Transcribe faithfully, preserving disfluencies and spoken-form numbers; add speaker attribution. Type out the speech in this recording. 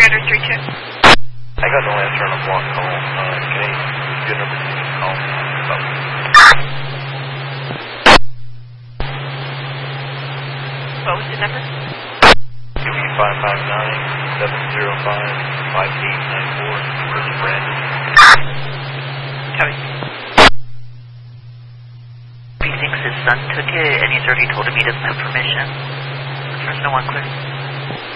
Speaker 1: hundred three two.
Speaker 2: I got no answer on a block call. Uh, can I get number to this call?
Speaker 1: What was the number?
Speaker 2: Q E five five nine seven zero five five eight nine four. This is Brandon.
Speaker 1: Copy.
Speaker 3: He thinks his son took it, and he's already told him he doesn't have permission. There's no one clear.